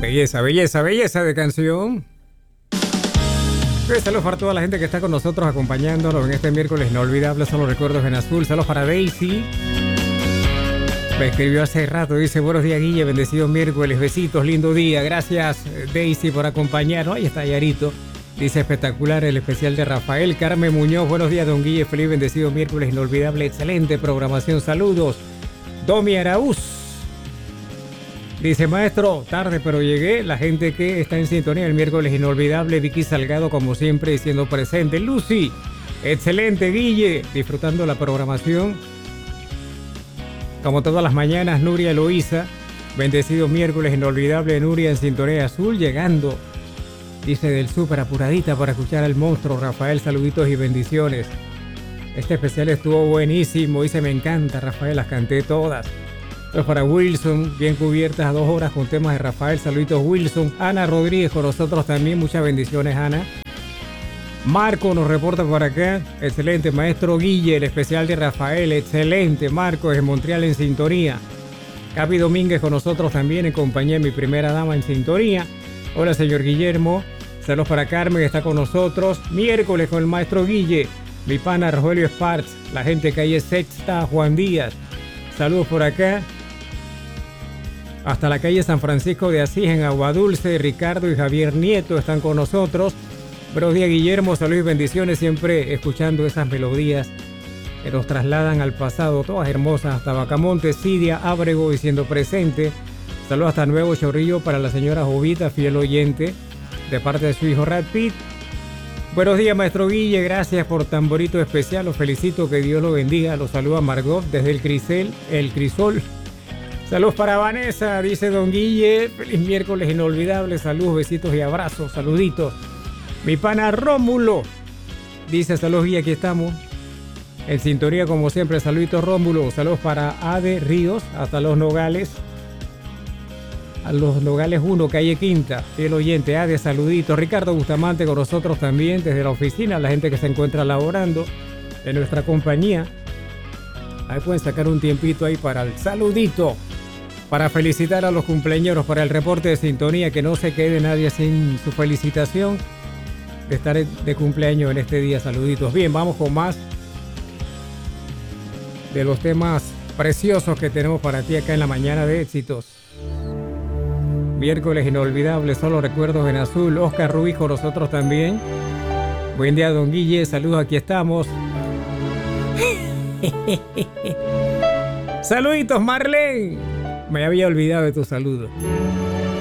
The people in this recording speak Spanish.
Belleza, belleza, belleza de canción. Saludos para toda la gente que está con nosotros acompañándonos en este miércoles inolvidable. Son los recuerdos en azul. Saludos para Daisy. Me escribió hace rato, dice: buenos días, Guille, bendecido miércoles, besitos, lindo día. Gracias, Daisy, por acompañarnos. Ahí está Yarito. Dice: espectacular el especial de Rafael. Carmen Muñoz: buenos días, don Guille, feliz bendecido miércoles inolvidable, excelente programación, saludos. Domi Araúz dice: maestro, tarde pero llegué. La gente que está en sintonía el miércoles inolvidable. Vicky Salgado, como siempre, diciendo presente. Lucy: excelente, Guille, disfrutando la programación como todas las mañanas. Nuria Eloísa: bendecido miércoles inolvidable, Nuria en sintonía azul, llegando, dice, del súper apuradita para escuchar al monstruo. Rafael, saluditos y bendiciones. Este especial estuvo buenísimo, dice: me encanta, Rafael, las canté todas. Pues para Wilson, bien cubiertas a 2 horas con temas de Rafael, saluditos Wilson. Ana Rodríguez con nosotros también, muchas bendiciones, Ana. Marco nos reporta por acá: excelente, maestro Guille, el especial de Rafael, excelente. Marco desde Montreal en sintonía. Capi Domínguez con nosotros también, en compañía de mi primera dama en sintonía. Hola, señor Guillermo. Saludos para Carmen, que está con nosotros. Miércoles con el maestro Guille. Mi pana Rogelio Sparks, la gente de calle Sexta, Juan Díaz. Saludos por acá. Hasta la calle San Francisco de Asís en Aguadulce. Ricardo y Javier Nieto están con nosotros. Buenos días, Guillermo, saludos y bendiciones, siempre escuchando esas melodías que nos trasladan al pasado, todas hermosas. Hasta Bacamonte, Sidia, Ábrego, diciendo presente. Saludos hasta Nuevo Chorrillo para la señora Jovita, fiel oyente, de parte de su hijo Rad Pitt. Buenos días, maestro Guille, gracias por tan bonito especial, los felicito, que Dios lo bendiga. Los saluda Margot desde el Crisol. Saludos para Vanessa, dice don Guille, feliz miércoles inolvidable, saludos, besitos y abrazos, saluditos. Mi pana Rómulo dice: saludos, Guille, aquí estamos en sintonía como siempre, saluditos Rómulo. Saludos para Ade Ríos, hasta Los Nogales, a Los Nogales 1, calle Quinta, fiel oyente. Ade, saluditos. Ricardo Bustamante con nosotros también desde la oficina, la gente que se encuentra laborando en nuestra compañía. Ahí pueden sacar un tiempito ahí para el saludito, para felicitar a los cumpleañeros, para el reporte de sintonía, que no se quede nadie sin su felicitación de estar de cumpleaños en este día. Saluditos. Bien, vamos con más de los temas preciosos que tenemos para ti acá en la mañana de éxitos. Miércoles inolvidable, solo recuerdos en azul. Oscar Ruiz con nosotros también. Buen día, don Guille, saludos, aquí estamos. Saluditos, Marlene. Me había olvidado de tu saludo.